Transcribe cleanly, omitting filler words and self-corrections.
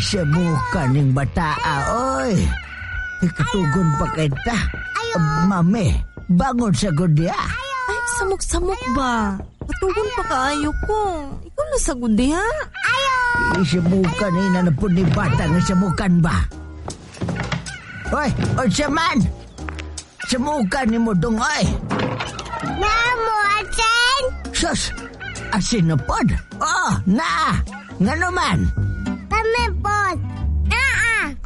Isamukan ng bataa, oy. Ikatugon pa kita. Mami, bangon sa gudya. Ay, samok-samok ba? Patugon pa kaayo ko. Ikaw na sa gudi, ha? Isamukan na po ni bata ng isamukan ba? Oy, saman! Samukan ni mo dong, oy! Namo, asin? Sus! Asin na pod? Oh, na! Nga naman? Kami pod.